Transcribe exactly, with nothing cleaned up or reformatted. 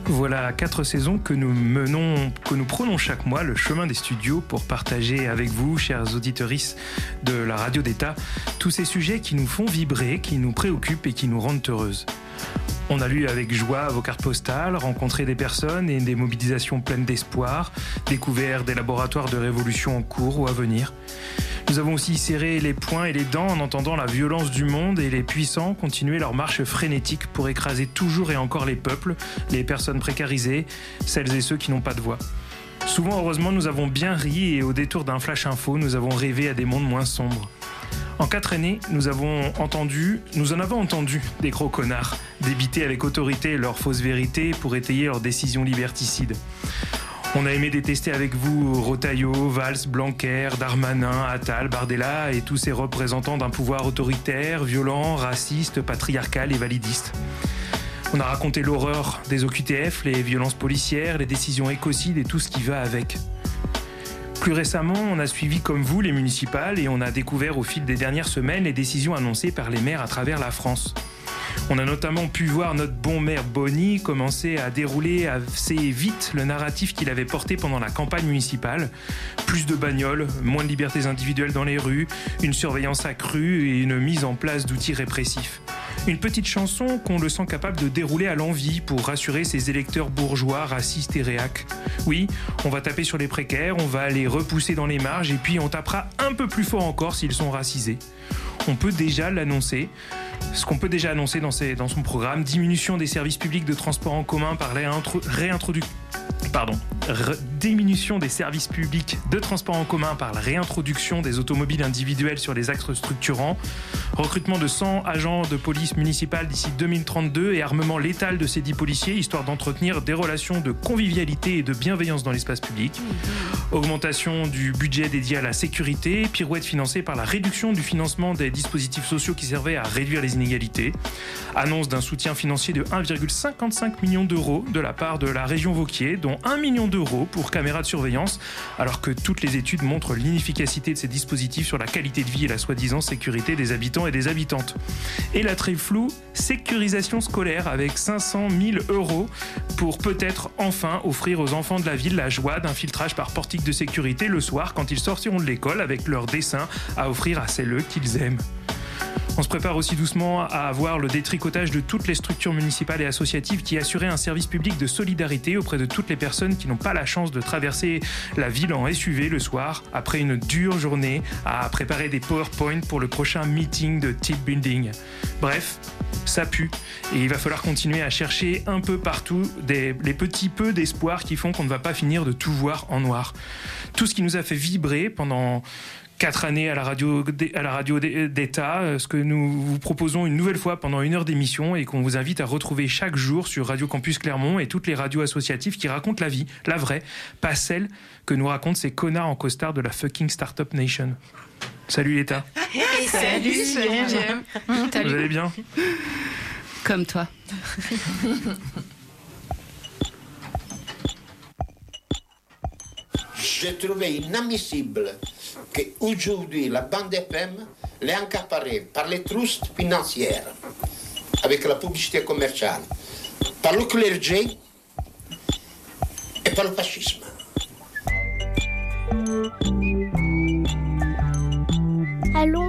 Voilà quatre saisons que nous menons, que nous prenons chaque mois le chemin des studios pour partager avec vous, chers auditeuristes de la radio d'État, tous ces sujets qui nous font vibrer, qui nous préoccupent et qui nous rendent heureuses. On a lu avec joie vos cartes postales, rencontré des personnes et des mobilisations pleines d'espoir, découvert des laboratoires de révolution en cours ou à venir. Nous avons aussi serré les poings et les dents en entendant la violence du monde et les puissants continuer leur marche frénétique pour écraser toujours et encore les peuples, les personnes précarisées, celles et ceux qui n'ont pas de voix. Souvent, heureusement, nous avons bien ri et au détour d'un flash info, nous avons rêvé à des mondes moins sombres. En quatre années, nous avons entendu, nous en avons entendu des gros connards débiter avec autorité leurs fausses vérités pour étayer leurs décisions liberticides. On a aimé détester avec vous Retailleau, Valls, Blanquer, Darmanin, Attal, Bardella et tous ces représentants d'un pouvoir autoritaire, violent, raciste, patriarcal et validiste. On a raconté l'horreur des O Q T F, les violences policières, les décisions écocides et tout ce qui va avec. Plus récemment, on a suivi comme vous les municipales et on a découvert au fil des dernières semaines les décisions annoncées par les maires à travers la France. On a notamment pu voir notre bon maire Bonny commencer à dérouler assez vite le narratif qu'il avait porté pendant la campagne municipale. Plus de bagnoles, moins de libertés individuelles dans les rues, une surveillance accrue et une mise en place d'outils répressifs. Une petite chanson qu'on le sent capable de dérouler à l'envi pour rassurer ses électeurs bourgeois, racistes et réacs. Oui, on va taper sur les précaires, on va les repousser dans les marges et puis on tapera un peu plus fort encore s'ils sont racisés. On peut déjà l'annoncer. Ce qu'on peut déjà annoncer dans, ses, dans son programme, diminution des services publics de transport en commun par réintroduction. Pardon, Re- diminution des services publics de transport en commun par la réintroduction des automobiles individuelles sur les axes structurants, recrutement de cent agents de police municipale d'ici deux mille trente-deux et armement létal de ces dix policiers, histoire d'entretenir des relations de convivialité et de bienveillance dans l'espace public, augmentation du budget dédié à la sécurité, pirouette financée par la réduction du financement des dispositifs sociaux qui servaient à réduire les inégalités, annonce d'un soutien financier de un virgule cinquante-cinq million d'euros de la part de la région Vauquier, dont un million d'euros pour caméras de surveillance, alors que toutes les études montrent l'inefficacité de ces dispositifs sur la qualité de vie et la soi-disant sécurité des habitants et des habitantes. Et la très floue sécurisation scolaire avec cinq cent mille euros pour peut-être enfin offrir aux enfants de la ville la joie d'un filtrage par portique de sécurité le soir quand ils sortiront de l'école avec leurs dessins à offrir à celles qu'ils aiment. On se prépare aussi doucement à avoir le détricotage de toutes les structures municipales et associatives qui assuraient un service public de solidarité auprès de toutes les personnes qui n'ont pas la chance de traverser la ville en S U V le soir après une dure journée à préparer des PowerPoint pour le prochain meeting de team building. Bref, ça pue et il va falloir continuer à chercher un peu partout des, les petits peu d'espoir qui font qu'on ne va pas finir de tout voir en noir. Tout ce qui nous a fait vibrer pendant Quatre années à la radio, à la radio d'État, ce que nous vous proposons une nouvelle fois pendant une heure d'émission et qu'on vous invite à retrouver chaque jour sur Radio Campus Clermont et toutes les radios associatives qui racontent la vie, la vraie, pas celle que nous racontent ces connards en costard de la fucking Startup Nation. Salut l'État. Hey, salut, salut, Jim. Vous allez bien ? Comme toi. J'ai trouvé inadmissible qu'aujourd'hui la bande F M l'ait accaparée par les trustes financières, avec la publicité commerciale, par le clergé et par le fascisme. Allons